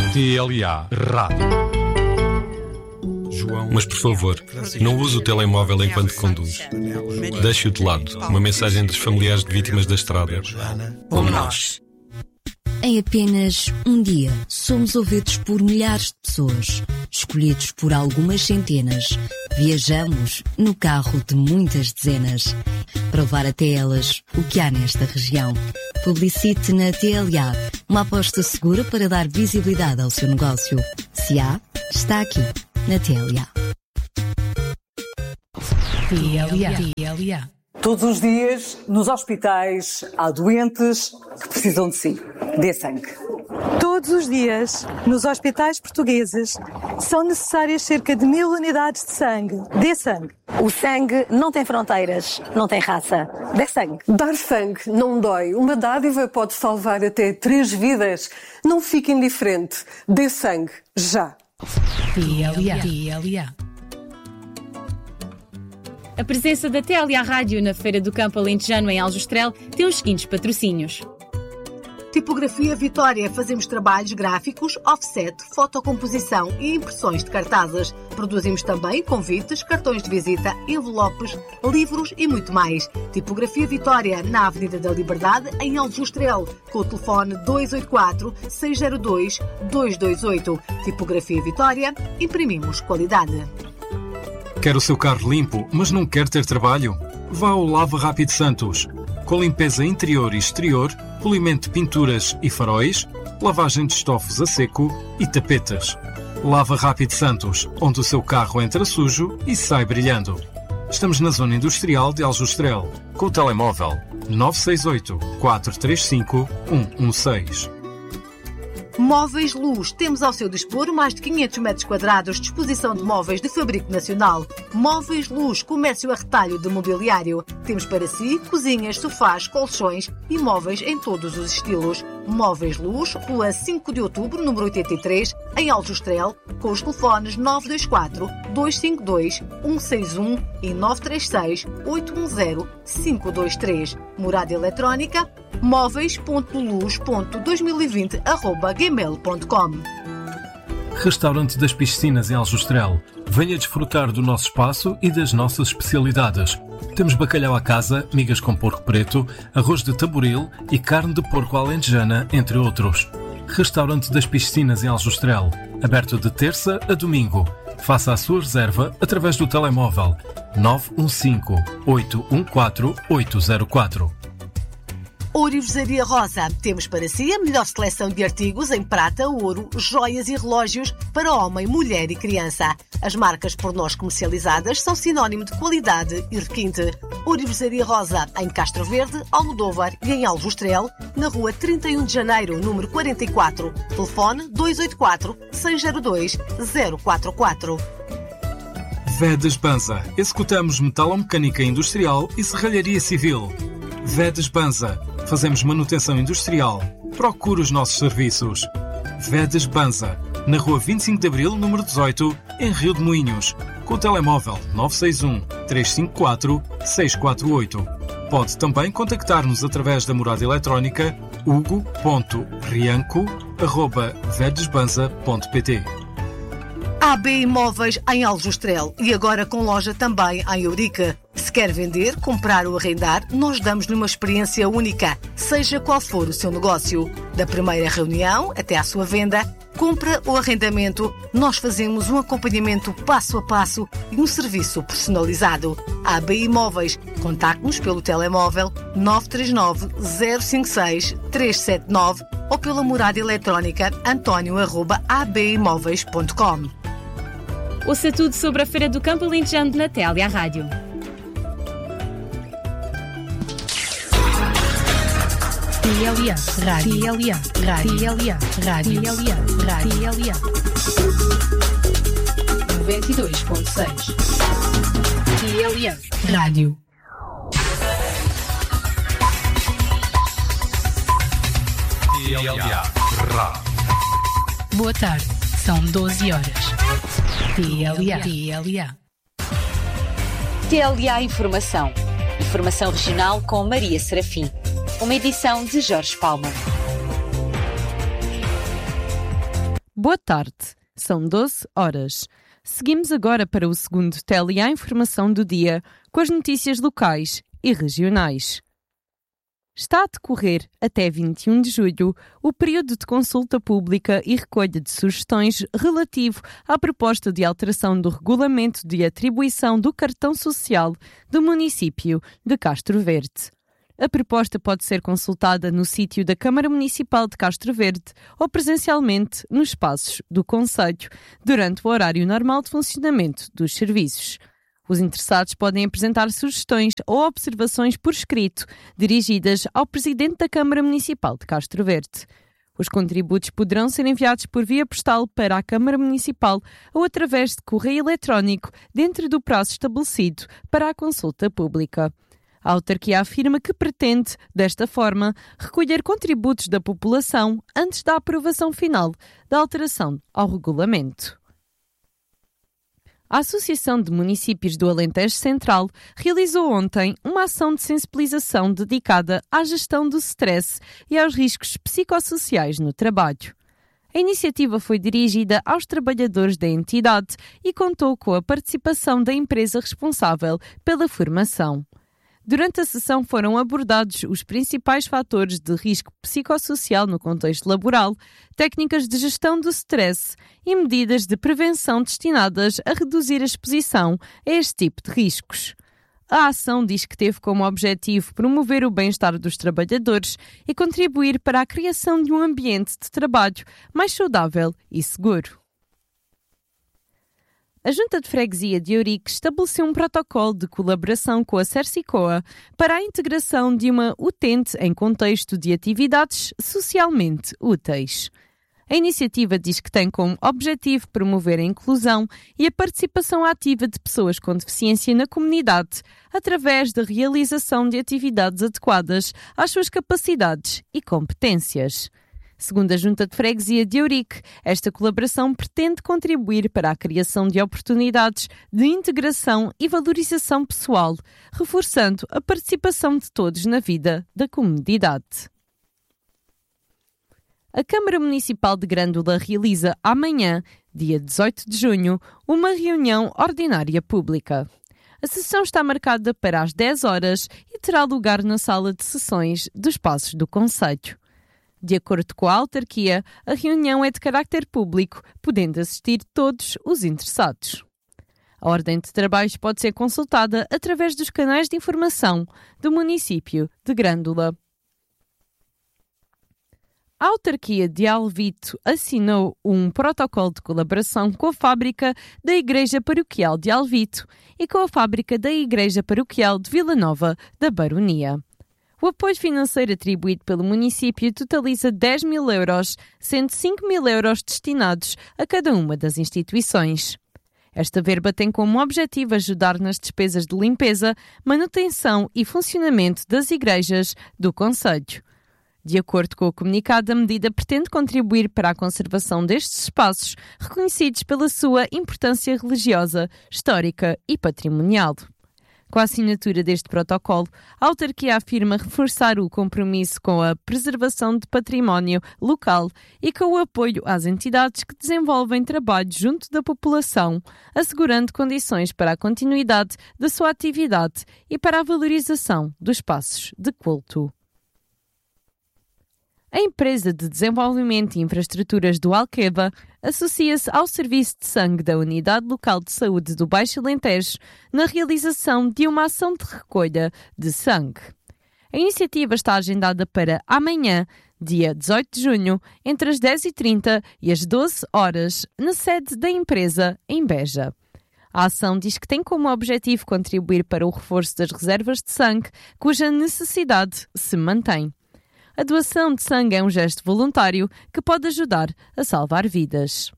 TLA Rádio. Mas por favor, não use o telemóvel enquanto conduz. Deixe-o de lado. Uma mensagem dos familiares de vítimas da estrada. Como nós. Em apenas um dia, somos ouvidos por milhares de pessoas, escolhidos por algumas centenas. Viajamos no carro de muitas dezenas, para levar até elas o que há nesta região. Publicite na TLA, uma aposta segura para dar visibilidade ao seu negócio. Se há, está aqui, na TLA. TLA. Todos os dias, nos hospitais, há doentes que precisam de si. Dê sangue. Todos os dias, nos hospitais portugueses, são necessárias cerca de 1000 unidades de sangue. Dê sangue. O sangue não tem fronteiras, não tem raça. Dê sangue. Dar sangue não dói. Uma dádiva pode salvar até 3 vidas. Não fique indiferente. Dê sangue. Já. TLA. A presença da TLA Rádio na Feira do Campo Alentejano em Aljustrel tem os seguintes patrocínios. Tipografia Vitória. Fazemos trabalhos gráficos, offset, fotocomposição e impressões de cartazes. Produzimos também convites, cartões de visita, envelopes, livros e muito mais. Tipografia Vitória, na Avenida da Liberdade, em Aljustrel, com o telefone 284-602-228. Tipografia Vitória, imprimimos qualidade. Quer o seu carro limpo, mas não quer ter trabalho? Vá ao Lava Rápido Santos. Com limpeza interior e exterior, polimento de pinturas e faróis, lavagem de estofos a seco e tapetes. Lava Rápido Santos, onde o seu carro entra sujo e sai brilhando. Estamos na zona industrial de Aljustrel, com o telemóvel 968 435 116. Móveis Luz. Temos ao seu dispor mais de 500 metros quadrados de exposição de móveis de fabrico nacional. Móveis Luz, comércio a retalho de mobiliário. Temos para si cozinhas, sofás, colchões e móveis em todos os estilos. Móveis Luz, Rua 5 de Outubro, número 83, em Aljustrel, com os telefones 924-252-161 e 936-810-523. Morada eletrónica móveis.luz.2020@gmail.com. Restaurante das Piscinas em Aljustrel. Venha desfrutar do nosso espaço e das nossas especialidades. Temos bacalhau à casa, migas com porco preto, arroz de tamboril e carne de porco alentejana, entre outros. Restaurante das Piscinas em Aljustrel. Aberto de terça a domingo. Faça a sua reserva através do telemóvel 915-814-804. Ourivesaria Rosa. Temos para si a melhor seleção de artigos em prata, ouro, joias e relógios para homem, mulher e criança. As marcas por nós comercializadas são sinónimo de qualidade e requinte. Ourivesaria Rosa, em Castro Verde, Almodóvar e em Aljustrel, na rua 31 de Janeiro, número 44. Telefone 284-602-044. Vedas Banza. Executamos metalomecânica industrial e serralharia civil. Vedas Banza. Fazemos manutenção industrial. Procure os nossos serviços. Vedas Banza. Na rua 25 de Abril, número 18, em Rio de Moinhos. Com o telemóvel 961-354-648. Pode também contactar-nos através da morada eletrónica hugo.rianco@vedesbanza.pt. AB Imóveis em Aljustrel e agora com loja também em Eurique. Se quer vender, comprar ou arrendar, nós damos-lhe uma experiência única, seja qual for o seu negócio. Da primeira reunião até à sua venda, compra ou arrendamento, nós fazemos um acompanhamento passo a passo e um serviço personalizado. AB Imóveis. Contacte-nos pelo telemóvel 939-056-379 ou pela morada eletrónica antonio@abimóveis.com. Ouça tudo sobre a Feira do Campo Alentejano na TLA Rádio. TLA Rádio. TLA Rádio. TLA Rádio. 92.6. TLA Rádio. TLA Rádio. Boa tarde. São 12 horas. TLA. TLA Informação. Informação regional com Maria Serafim. Uma edição de Jorge Palma. Boa tarde, são 12 horas. Seguimos agora para o segundo Tele à Informação do dia, com as notícias locais e regionais. Está a decorrer até 21 de julho o período de consulta pública e recolha de sugestões relativo à proposta de alteração do regulamento de atribuição do cartão social do município de Castro Verde. A proposta pode ser consultada no sítio da Câmara Municipal de Castro Verde ou presencialmente nos espaços do concelho, durante o horário normal de funcionamento dos serviços. Os interessados podem apresentar sugestões ou observações por escrito, dirigidas ao Presidente da Câmara Municipal de Castro Verde. Os contributos poderão ser enviados por via postal para a Câmara Municipal ou através de correio eletrónico, dentro do prazo estabelecido para a consulta pública. A autarquia afirma que pretende, desta forma, recolher contributos da população antes da aprovação final da alteração ao regulamento. A Associação de Municípios do Alentejo Central realizou ontem uma ação de sensibilização dedicada à gestão do stress e aos riscos psicossociais no trabalho. A iniciativa foi dirigida aos trabalhadores da entidade e contou com a participação da empresa responsável pela formação. Durante a sessão foram abordados os principais fatores de risco psicossocial no contexto laboral, técnicas de gestão do stress e medidas de prevenção destinadas a reduzir a exposição a este tipo de riscos. A ação diz que teve como objetivo promover o bem-estar dos trabalhadores e contribuir para a criação de um ambiente de trabalho mais saudável e seguro. A Junta de Freguesia de Ourique estabeleceu um protocolo de colaboração com a Sersicoa para a integração de uma utente em contexto de atividades socialmente úteis. A iniciativa diz que tem como objetivo promover a inclusão e a participação ativa de pessoas com deficiência na comunidade, através da realização de atividades adequadas às suas capacidades e competências. Segundo a Junta de Freguesia de Ourique, esta colaboração pretende contribuir para a criação de oportunidades de integração e valorização pessoal, reforçando a participação de todos na vida da comunidade. A Câmara Municipal de Grândola realiza amanhã, dia 18 de junho, uma reunião ordinária pública. A sessão está marcada para as 10 horas e terá lugar na sala de sessões dos Passos do Concelho. De acordo com a autarquia, a reunião é de carácter público, podendo assistir todos os interessados. A ordem de trabalhos pode ser consultada através dos canais de informação do município de Grândola. A autarquia de Alvito assinou um protocolo de colaboração com a fábrica da Igreja Paroquial de Alvito e com a fábrica da Igreja Paroquial de Vila Nova da Baronia. O apoio financeiro atribuído pelo município totaliza 10 mil euros, sendo 5 mil euros destinados a cada uma das instituições. Esta verba tem como objetivo ajudar nas despesas de limpeza, manutenção e funcionamento das igrejas do concelho. De acordo com o comunicado, a medida pretende contribuir para a conservação destes espaços, reconhecidos pela sua importância religiosa, histórica e patrimonial. Com a assinatura deste protocolo, a autarquia afirma reforçar o compromisso com a preservação de património local e com o apoio às entidades que desenvolvem trabalho junto da população, assegurando condições para a continuidade da sua atividade e para a valorização dos espaços de culto. A empresa de desenvolvimento e infraestruturas do Alqueva associa-se ao Serviço de Sangue da Unidade Local de Saúde do Baixo Alentejo na realização de uma ação de recolha de sangue. A iniciativa está agendada para amanhã, dia 18 de junho, entre as 10h30 e as 12 horas, na sede da empresa em Beja. A ação diz que tem como objetivo contribuir para o reforço das reservas de sangue, cuja necessidade se mantém. A doação de sangue é um gesto voluntário que pode ajudar a salvar vidas.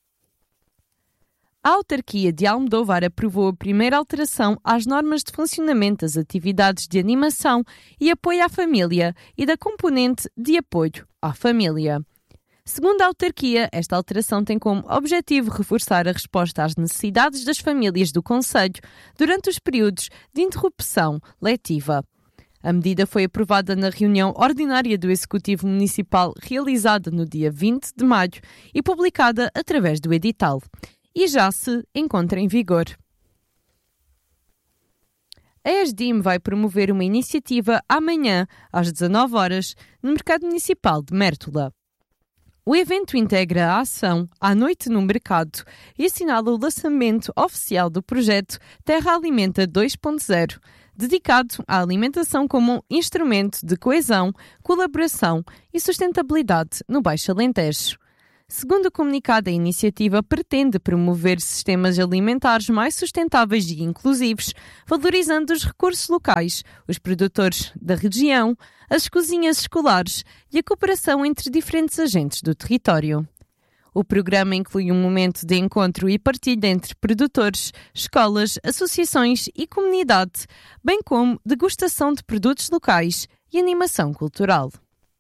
A autarquia de Almodóvar aprovou a primeira alteração às normas de funcionamento das atividades de animação e apoio à família e da componente de apoio à família. Segundo a autarquia, esta alteração tem como objetivo reforçar a resposta às necessidades das famílias do concelho durante os períodos de interrupção letiva. A medida foi aprovada na reunião ordinária do Executivo Municipal realizada no dia 20 de maio e publicada através do edital. E já se encontra em vigor. A ESDIM vai promover uma iniciativa amanhã, às 19 horas, no Mercado Municipal de Mértola. O evento integra a ação à noite no mercado e assinala o lançamento oficial do projeto Terra Alimenta 2.0, dedicado à alimentação como instrumento de coesão, colaboração e sustentabilidade no Baixo Alentejo. Segundo o comunicado, a iniciativa pretende promover sistemas alimentares mais sustentáveis e inclusivos, valorizando os recursos locais, os produtores da região, as cozinhas escolares e a cooperação entre diferentes agentes do território. O programa inclui um momento de encontro e partilha entre produtores, escolas, associações e comunidade, bem como degustação de produtos locais e animação cultural.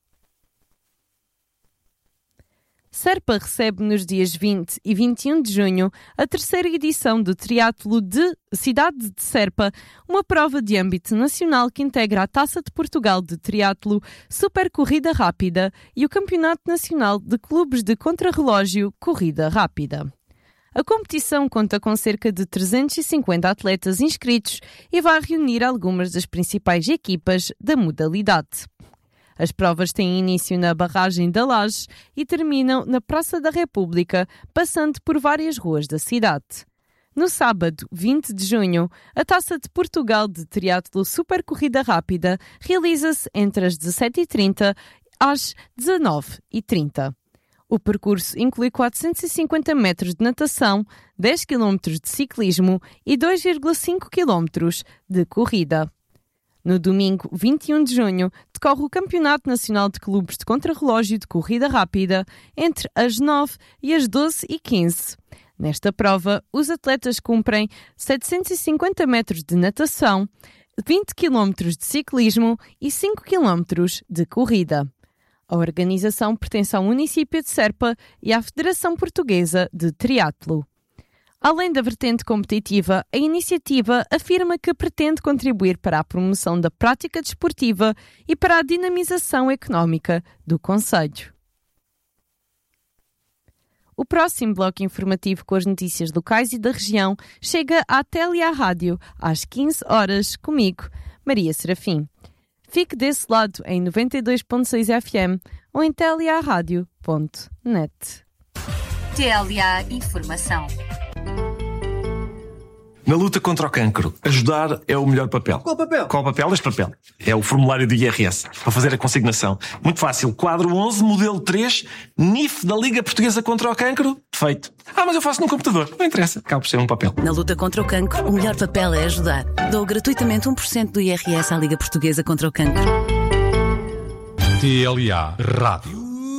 Serpa recebe nos dias 20 e 21 de junho a terceira edição do Triatlo de Cidade de Serpa, uma prova de âmbito nacional que integra a Taça de Portugal de Triatlo, Super Corrida Rápida e o Campeonato Nacional de Clubes de Contrarrelógio Corrida Rápida. A competição conta com cerca de 350 atletas inscritos e vai reunir algumas das principais equipas da modalidade. As provas têm início na barragem da Laje e terminam na Praça da República, passando por várias ruas da cidade. No sábado, 20 de junho, a Taça de Portugal de Triatlo Super Corrida Rápida realiza-se entre as 17h30 às 19h30. O percurso inclui 450 metros de natação, 10 km de ciclismo e 2,5 km de corrida. No domingo, 21 de junho, decorre o Campeonato Nacional de Clubes de Contrarrelógio de Corrida Rápida entre as 9 e as 12h15. Nesta prova, os atletas cumprem 750 metros de natação, 20 km de ciclismo e 5 km de corrida. A organização pertence ao município de Serpa e à Federação Portuguesa de Triatlo. Além da vertente competitiva, a iniciativa afirma que pretende contribuir para a promoção da prática desportiva e para a dinamização económica do concelho. O próximo bloco informativo com as notícias locais e da região chega à Telia Rádio às 15 horas comigo, Maria Serafim. Fique desse lado em 92.6 FM ou em teliaradio.net. TLA Informação. Na luta contra o cancro, ajudar é o melhor papel. Qual papel? Qual papel? Este papel. É o formulário do IRS, para fazer a consignação. Muito fácil. Quadro 11, modelo 3, NIF da Liga Portuguesa contra o Cancro. Feito. Mas eu faço no computador. Não interessa. Acaba por ser um papel. Na luta contra o cancro, o melhor papel é ajudar. Dou gratuitamente 1% do IRS à Liga Portuguesa contra o Cancro. TLA Rádio.